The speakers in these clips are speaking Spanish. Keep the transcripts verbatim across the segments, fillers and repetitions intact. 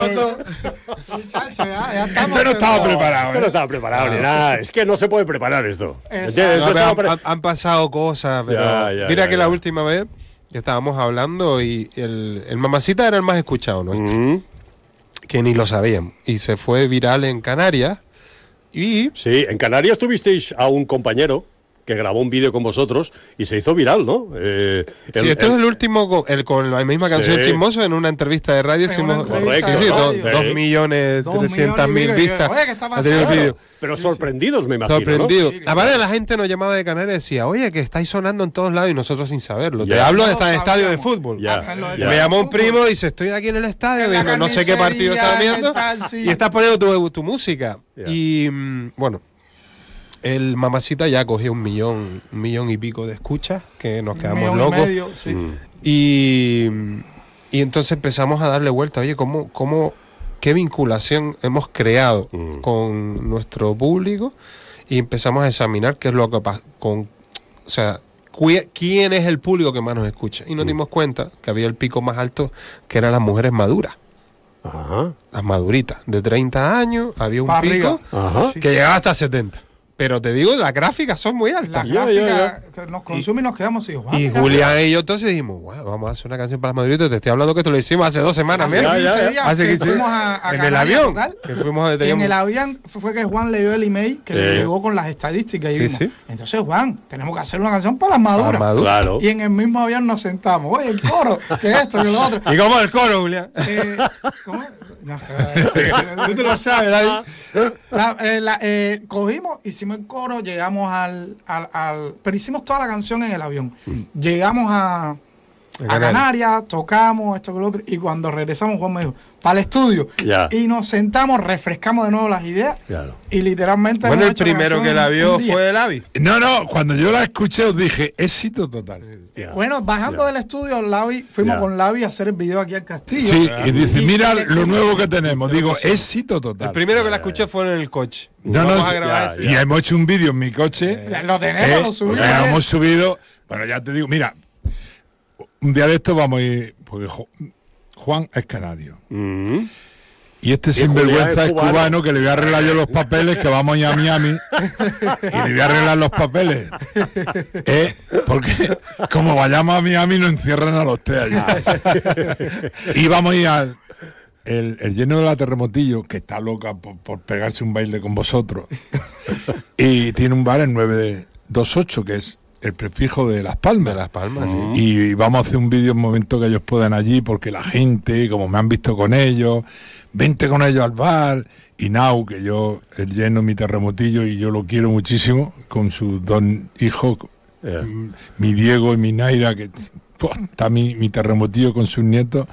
Muchacho, ya, ya estamos. Esto no estaba preparado. Esto no estaba preparado No. ni nada. Es que no se puede preparar esto. Exacto. ¿Entiendes? No, Esto pero estaba han, pre- han- han pasado cosas, pero Ya, ya, mira ya, que ya. la última vez que estábamos hablando y el, el Mamacita era el más escuchado nuestro, Mm, que ni lo sabíamos. Y se fue viral en Canarias y... Sí, en Canarias tuvisteis a un compañero que grabó un vídeo con vosotros y se hizo viral, ¿no? Eh, Sí, el- esto el- es el último, co- el, con la misma canción Sí. Chismoso en una entrevista de radio. En Hicimos, una entrevista sí, de sí, radio. dos, dos Sí. millones Dos trescientas mil millones y pico, y vistas. yo, oye, ¿qué está ha tenido el pasando? vídeo. Pero sorprendidos, me imagino, Sorprendido. Sí, sí, Aparte, claro. la gente nos llamaba de Canarias y decía, oye, que estáis sonando en todos lados y nosotros sin saberlo. Ya. Te hablo No de lo esta estadio de sabíamos. fútbol. Ya, Hasta en lo de ya. Me llamó un fútbol. primo y dice, estoy aquí en el estadio, En la viendo no sé qué partido carnicería, estás viendo, ¿qué tal? Sí. y estás poniendo tu, tu música. Ya. Y mm, bueno, el Mamacita ya cogió un millón, un millón y pico de escuchas, que nos Un quedamos millón y locos. medio, sí. Mm. Y, y entonces empezamos a darle vuelta, oye, ¿cómo, cómo, qué vinculación hemos creado Mm. con nuestro público? Y empezamos a examinar qué es lo que pasa con, o sea, cui- quién es el público que más nos escucha. Y nos Mm. dimos cuenta que había el pico más alto, que eran las mujeres maduras, Ajá, las maduritas, de treinta años, había un Pa' pico arriba. ajá. Sí. que llegaba hasta setenta. Pero te digo, las gráficas son muy altas. La Ya, gráfica ya, que nos consume y nos quedamos así. guau, Y mira, Julián y yo entonces dijimos, bueno, vamos a hacer una canción para las maduritas. Te estoy hablando que esto lo hicimos hace dos semanas, Hace mira. ya, ya, quince ya. días Hace que quince fuimos a, a en el Canarias a avión. tocar. Que fuimos a- Y en teníamos- el avión fue que Juan leyó el email que Sí. le llegó con las estadísticas y Sí, vimos. sí. Entonces, Juan, tenemos que hacer una canción para las maduras. Para maduras. Claro. Y en el mismo avión nos sentamos. Oye, el coro, que esto, que lo otro. ¿Y cómo el coro, Julián? Eh, ¿Cómo? No, eh, tú te lo sabes, David. La- eh, la- eh, cogimos, hicimos el coro, llegamos al, al, al- Pero hicimos toda la canción en el avión. Llegamos a, a Canarias. Canarias, tocamos esto que lo otro. Y cuando regresamos, Juan me dijo, para el estudio. Ya. Y nos sentamos, refrescamos de nuevo las ideas. Claro. Y literalmente. Bueno, hemos el hecho primero canción que la en vio un día. fue el Avi. No, no, cuando yo la escuché os dije, éxito total. Ya. Bueno, bajando Ya. del estudio, Lavi, fuimos Ya. con Lavi a hacer el video aquí al castillo. Sí, y dice, Y- mira y- lo nuevo que tenemos. Digo, éxito total. El primero que la escuché fue en el coche. No, no, Vamos a sí, grabar ya, ese. Y hemos hecho un vídeo en mi coche. Lo tenemos, eh, lo subimos. porque lo hemos subido. Bueno, ya te digo, mira, un día de esto vamos a ir. Porque Jo- Juan es canario. Mm. Y este Y sinvergüenza Julián es es cubano. cubano, que le voy a arreglar yo los papeles, que vamos a ir a Miami y le voy a arreglar los papeles. ¿Eh? Porque como vayamos a Miami nos encierran a los tres allá. Y vamos a ir al el, el lleno de la Terremotillo, que está loca por, por pegarse un baile con vosotros. Y tiene un bar en nueve dos ocho, que es el prefijo de Las Palmas. De Las Palmas, sí. Y vamos a hacer un vídeo en un momento que ellos puedan allí, porque la gente, como me han visto con ellos, vente con ellos al bar. Y Nau, que yo, el lleno, mi Terremotillo, y yo lo quiero muchísimo, con sus dos hijos, Ya. m- mi Diego y mi Naira, que ¡pua! Está mi, mi Terremotillo con sus nietos.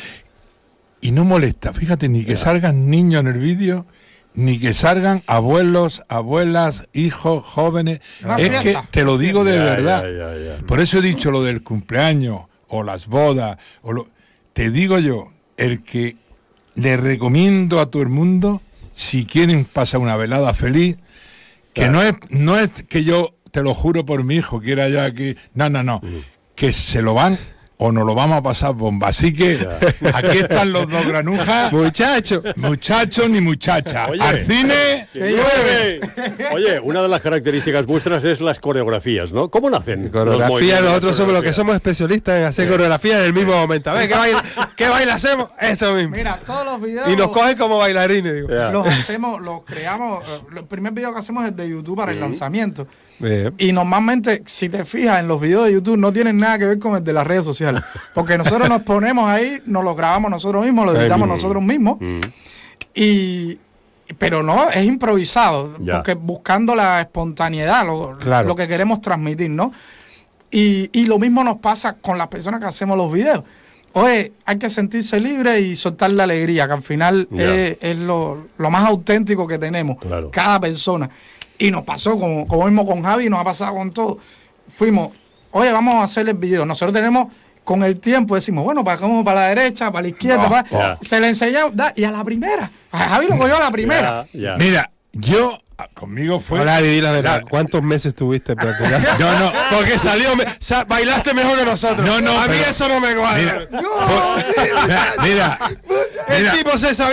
Y no molesta, fíjate, ni que salgan niños en el vídeo, ni que salgan abuelos, abuelas, hijos, jóvenes. Una Es fiesta. que te lo digo de Ya, verdad. ya, ya, ya. Por eso he dicho lo del cumpleaños, o las bodas, o lo... Te digo yo, el que le recomiendo a todo el mundo, si quieren pasar una velada feliz, que Claro. no es, no es que yo, te lo juro por mi hijo, quiera ya que... No, no, no. Que se lo van o nos lo vamos a pasar bomba. Así que aquí están los dos granujas. Muchacho. Muchacho ni muchacha. Oye. Al cine... ¡Que llueve! Oye, una de las características vuestras es las coreografías, ¿no? ¿Cómo nacen? los Coreografía, movimientos, nosotros las somos los que coreografías? somos especialistas en hacer coreografía en el mismo momento. A ver, ¿qué baile, qué baile hacemos? Esto mismo. Mira, todos los videos. Y nos cogen como bailarines, digo. Ya. Los hacemos, los creamos. eh, El primer video que hacemos es de YouTube para el lanzamiento. Bien. Y normalmente, si te fijas en los videos de YouTube, no tienen nada que ver con el de las redes sociales. Porque nosotros nos ponemos ahí, nos lo grabamos nosotros mismos, lo Ahí editamos mismo. nosotros mismos. Mm. Y. Pero no, es improvisado. Ya. Porque buscando la espontaneidad, lo, Claro. lo que queremos transmitir, ¿no? Y, y lo mismo nos pasa con las personas que hacemos los videos. Oye, hay que sentirse libre y soltar la alegría, que al final Ya. es, es lo, lo más auténtico que tenemos, Claro. cada persona. Y nos pasó, como, como mismo con Javi, nos ha pasado con todo. Fuimos, oye, vamos a hacer el video. Nosotros tenemos, con el tiempo, decimos, bueno, para, como para la derecha, para la izquierda, No, para- ya. se le enseñamos, da, y a la primera. A Javi lo cogió a la primera. Ya, ya. Mira, yo... Conmigo fue... Hola, di la verdad. ¿Cuántos meses tuviste practicando? No, no. Porque salió, me- sa- bailaste mejor que nosotros. No, no, A mí pero- eso no me cuadra. Mira, mira, mira, El mira. tipo se sabía